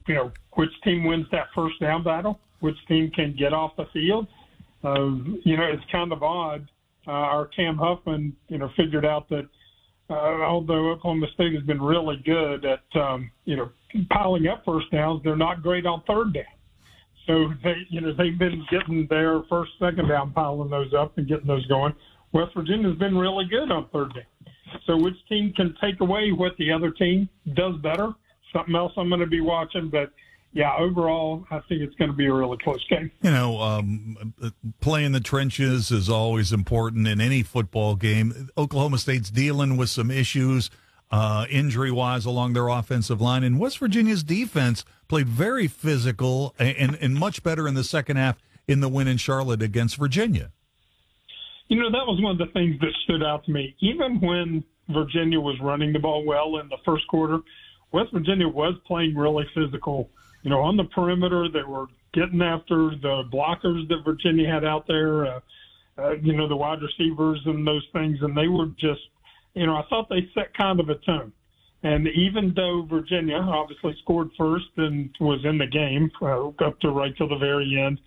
which team wins that first down battle, which team can get off the field. It's kind of odd. Our Cam Huffman, figured out that although Oklahoma State has been really good at, piling up first downs, they're not great on third down. So they've been getting their first, second down, piling those up and getting those going. West Virginia's been really good on third down. So which team can take away what the other team does better? Something else I'm going to be watching, but yeah, overall, I think it's going to be a really close game. Playing the trenches is always important in any football game. Oklahoma State's dealing with some issues injury-wise along their offensive line, and West Virginia's defense played very physical and much better in the second half in the win in Charlotte against Virginia. That was one of the things that stood out to me. Even when Virginia was running the ball well in the first quarter, West Virginia was playing really physical. On the perimeter, they were getting after the blockers that Virginia had out there, the wide receivers and those things. And they were just, I thought they set kind of a tone. And even though Virginia obviously scored first and was in the game up to right till the very end,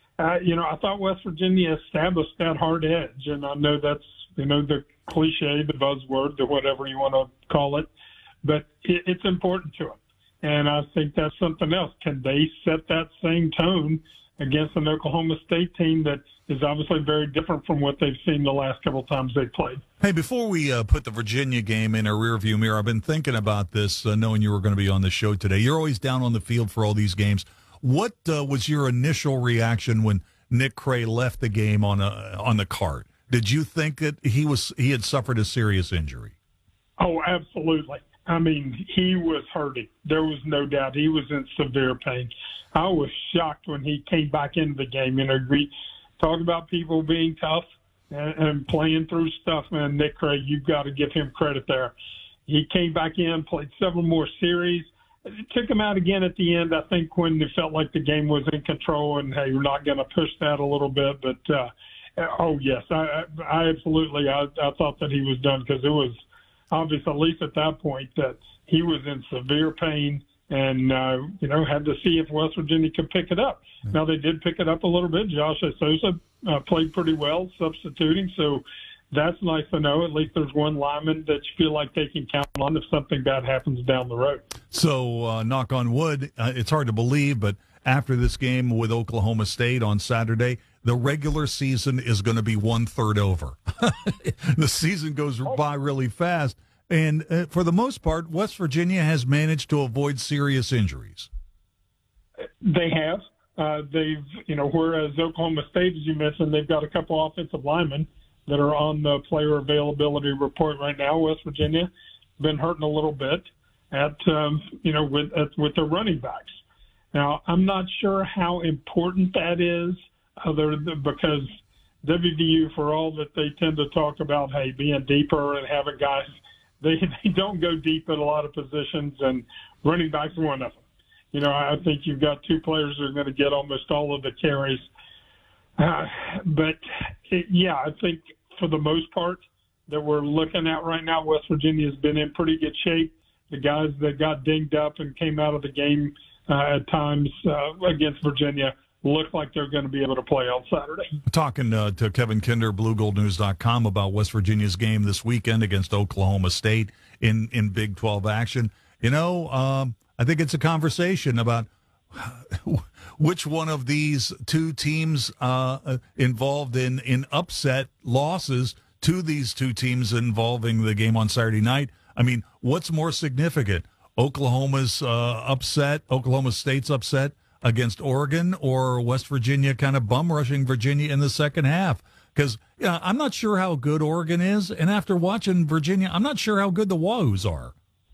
I thought West Virginia established that hard edge. And I know that's, the cliche, the buzzword, the whatever you want to call it. But it's important to them. And I think that's something else. Can they set that same tone against an Oklahoma State team that is obviously very different from what they've seen the last couple of times they've played? Hey, before we put the Virginia game in a rearview mirror, I've been thinking about this, knowing you were going to be on the show today. You're always down on the field for all these games. What was your initial reaction when Nick Cray left the game on the cart? Did you think that he had suffered a serious injury? Oh, absolutely. I mean, he was hurting. There was no doubt he was in severe pain. I was shocked when he came back into the game. We talk about people being tough and playing through stuff, man. Nick Cray, you've got to give him credit there. He came back in, played several more series. It took him out again at the end, I think, when it felt like the game was in control and, hey, we're not going to push that a little bit. But, yes, I absolutely, I thought that he was done because it was obvious, at least at that point, that he was in severe pain and, had to see if West Virginia could pick it up. Now, they did pick it up a little bit. Josh Sosa played pretty well substituting, so that's nice to know. At least there's one lineman that you feel like they can count on if something bad happens down the road. So, knock on wood, it's hard to believe, but after this game with Oklahoma State on Saturday, the regular season is going to be 1/3 over. The season goes by really fast. And for the most part, West Virginia has managed to avoid serious injuries. They have. Whereas Oklahoma State, as you mentioned, they've got a couple offensive linemen that are on the player availability report right now. West Virginia been hurting a little bit with their running backs. Now, I'm not sure how important that is, because WVU, for all that they tend to talk about, hey, being deeper and having guys, they don't go deep at a lot of positions, and running backs are one of them. I think you've got two players that are going to get almost all of the carries. I think for the most part that we're looking at right now, West Virginia has been in pretty good shape. The guys that got dinged up and came out of the game at times against Virginia look like they're going to be able to play on Saturday. Talking to Kevin Kinder, BlueGoldNews.com, about West Virginia's game this weekend against Oklahoma State in Big 12 action. I think it's a conversation about which one of these two teams involved in upset losses to these two teams involving the game on Saturday night. I mean, what's more significant? Oklahoma State's upset against Oregon, or West Virginia kind of bum rushing Virginia in the second half? Because I'm not sure how good Oregon is, and after watching Virginia, I'm not sure how good the Wahoos are.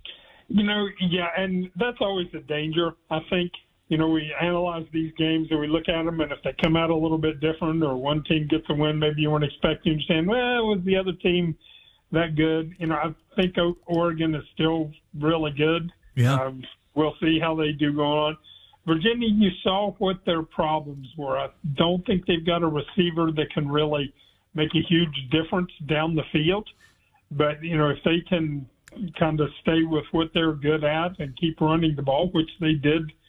And that's always the danger. I think, we analyze these games and we look at them, and if they come out a little bit different or one team gets a win maybe you weren't expecting, you're saying, well, was the other team that good? I think Oregon is still really good. Yeah. We'll see how they do go on. Virginia, you saw what their problems were. I don't think they've got a receiver that can really make a huge difference down the field. But, if they can kind of stay with what they're good at and keep running the ball, which they did